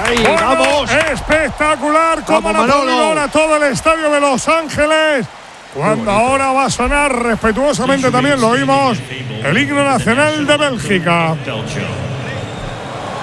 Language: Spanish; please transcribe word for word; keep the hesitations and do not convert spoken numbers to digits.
Ahí, bueno, vamos. Espectacular como Vamos, han aplaudido Manolo. ahora todo el estadio de Los Ángeles. Cuando ahora va a sonar respetuosamente, también lo oímos, el himno nacional de Bélgica.